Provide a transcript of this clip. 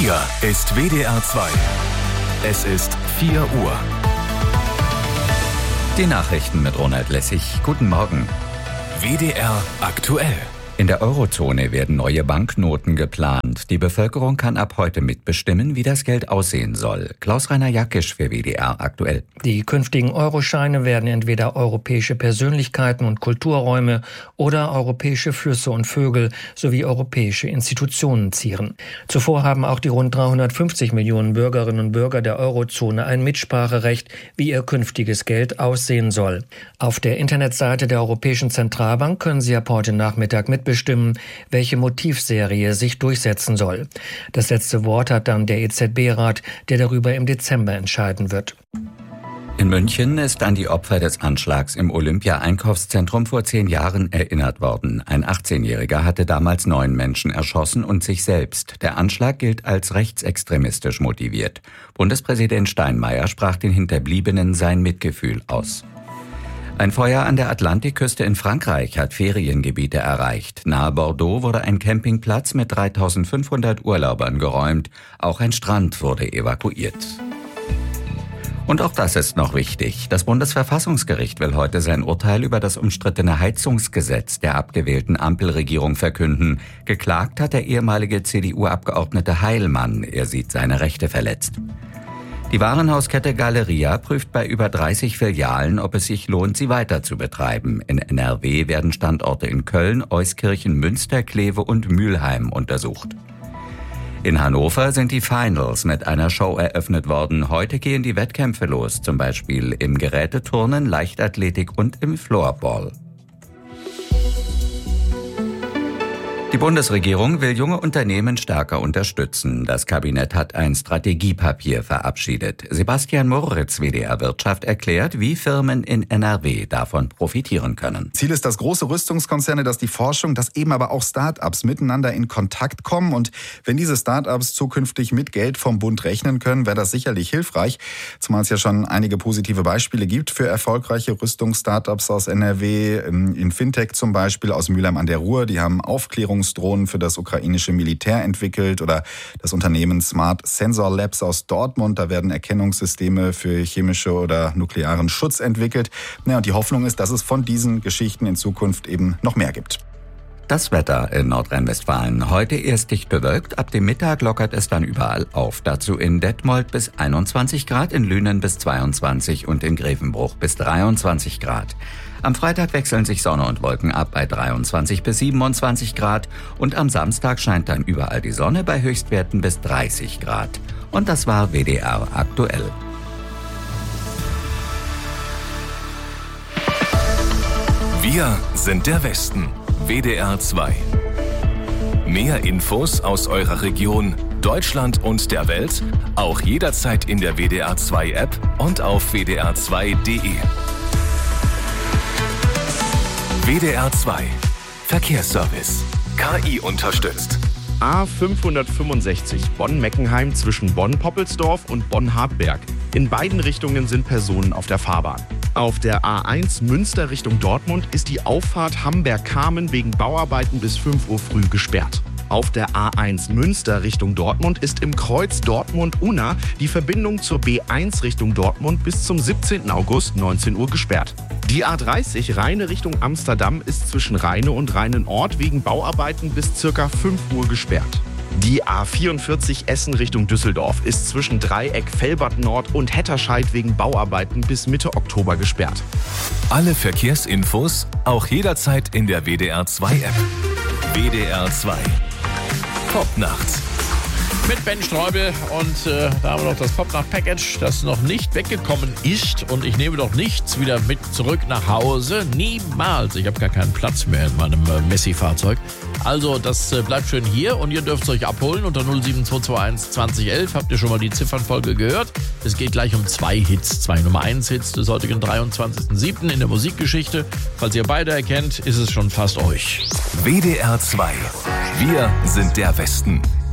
Hier ist WDR 2. Es ist 4 Uhr. Die Nachrichten mit Ronald Lessig. Guten Morgen. WDR aktuell. In der Eurozone werden neue Banknoten geplant. Die Bevölkerung kann ab heute mitbestimmen, wie das Geld aussehen soll. Klaus-Rainer Jackisch für WDR aktuell. Die künftigen Euroscheine werden entweder europäische Persönlichkeiten und Kulturräume oder europäische Flüsse und Vögel sowie europäische Institutionen zieren. Zuvor haben auch die rund 350 Millionen Bürgerinnen und Bürger der Eurozone ein Mitspracherecht, wie ihr künftiges Geld aussehen soll. Auf der Internetseite der Europäischen Zentralbank können Sie ab heute Nachmittag mitbestimmen, welche Motivserie sich durchsetzen soll. Das letzte Wort hat dann der EZB-Rat, der darüber im Dezember entscheiden wird. In München ist an die Opfer des Anschlags im Olympia-Einkaufszentrum vor 10 Jahren erinnert worden. Ein 18-Jähriger hatte damals 9 Menschen erschossen und sich selbst. Der Anschlag gilt als rechtsextremistisch motiviert. Bundespräsident Steinmeier sprach den Hinterbliebenen sein Mitgefühl aus. Ein Feuer an der Atlantikküste in Frankreich hat Feriengebiete erreicht. Nahe Bordeaux wurde ein Campingplatz mit 3.500 Urlaubern geräumt. Auch ein Strand wurde evakuiert. Und auch das ist noch wichtig. Das Bundesverfassungsgericht will heute sein Urteil über das umstrittene Heizungsgesetz der abgewählten Ampelregierung verkünden. Geklagt hat der ehemalige CDU-Abgeordnete Heilmann. Er sieht seine Rechte verletzt. Die Warenhauskette Galeria prüft bei über 30 Filialen, ob es sich lohnt, sie weiter zu betreiben. In NRW werden Standorte in Köln, Euskirchen, Münster, Kleve und Mülheim untersucht. In Hannover sind die Finals mit einer Show eröffnet worden. Heute gehen die Wettkämpfe los, zum Beispiel im Geräteturnen, Leichtathletik und im Floorball. Die Bundesregierung will junge Unternehmen stärker unterstützen. Das Kabinett hat ein Strategiepapier verabschiedet. Sebastian Moritz, WDR Wirtschaft, erklärt, wie Firmen in NRW davon profitieren können. Ziel ist, dass große Rüstungskonzerne, dass die Forschung, dass eben aber auch Start-ups miteinander in Kontakt kommen. Und wenn diese Start-ups zukünftig mit Geld vom Bund rechnen können, wäre das sicherlich hilfreich. Zumal es ja schon einige positive Beispiele gibt für erfolgreiche Rüstungs-Startups aus NRW. In Fintech zum Beispiel aus Mülheim an der Ruhr. Die haben Aufklärungsdrohnen für das ukrainische Militär entwickelt, oder das Unternehmen Smart Sensor Labs aus Dortmund. Da werden Erkennungssysteme für chemische oder nuklearen Schutz entwickelt. Ja, und die Hoffnung ist, dass es von diesen Geschichten in Zukunft eben noch mehr gibt. Das Wetter in Nordrhein-Westfalen. Heute erst dicht bewölkt, ab dem Mittag lockert es dann überall auf. Dazu in Detmold bis 21 Grad, in Lünen bis 22 und in Grevenbruch bis 23 Grad. Am Freitag wechseln sich Sonne und Wolken ab bei 23 bis 27 Grad und am Samstag scheint dann überall die Sonne bei Höchstwerten bis 30 Grad. Und das war WDR aktuell. Wir sind der Westen. WDR 2. Mehr Infos aus eurer Region, Deutschland und der Welt, auch jederzeit in der WDR 2 App und auf wdr2.de. WDR 2. Verkehrsservice. KI unterstützt. A565 Bonn-Meckenheim zwischen Bonn-Poppelsdorf und Bonn-Hartberg. In beiden Richtungen sind Personen auf der Fahrbahn. Auf der A1 Münster Richtung Dortmund ist die Auffahrt Hamberg-Kamen wegen Bauarbeiten bis 5 Uhr früh gesperrt. Auf der A1 Münster Richtung Dortmund ist im Kreuz Dortmund-Unna die Verbindung zur B1 Richtung Dortmund bis zum 17. August 19 Uhr gesperrt. Die A30 Rheine Richtung Amsterdam ist zwischen Rheine und Rheinenort wegen Bauarbeiten bis ca. 5 Uhr gesperrt. Die A44 Essen Richtung Düsseldorf ist zwischen Dreieck Velbert Nord und Hetterscheid wegen Bauarbeiten bis Mitte Oktober gesperrt. Alle Verkehrsinfos auch jederzeit in der WDR 2 App. WDR 2. Popnacht. Mit Ben Streubel und da haben wir noch das Popnacht-Package, das noch nicht weggekommen ist, und ich nehme doch nichts wieder mit zurück nach Hause. Niemals. Ich habe gar keinen Platz mehr in meinem Messi-Fahrzeug. Also das bleibt schön hier und ihr dürft es euch abholen unter 07221 2011. Habt ihr schon mal die Ziffernfolge gehört? Es geht gleich um 2 Hits, 2 Nummer 1 Hits des heutigen 23.07. in der Musikgeschichte. Falls ihr beide erkennt, ist es schon fast euch. WDR 2. Wir sind der Westen.